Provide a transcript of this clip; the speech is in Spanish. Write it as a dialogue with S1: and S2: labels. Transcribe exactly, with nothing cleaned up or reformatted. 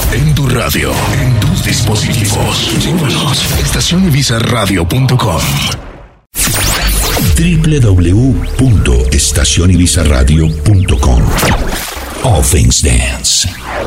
S1: En tu radio, en tus dispositivos. Llévanos. estación ibiza radio punto com.
S2: doble u doble u doble u punto estación ibiza radio punto com. All Things Dance.